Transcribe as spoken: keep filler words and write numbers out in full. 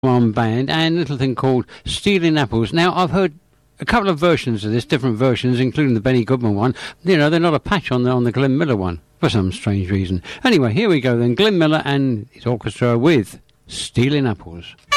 One band and a little thing called Stealing Apples. Now, I've heard a couple of versions of this, different versions, including the Benny Goodman one. You know, they're not a patch on the, on the Glenn Miller one, for some strange reason. Anyway, here we go then. Glenn Miller and his orchestra with Stealing Apples.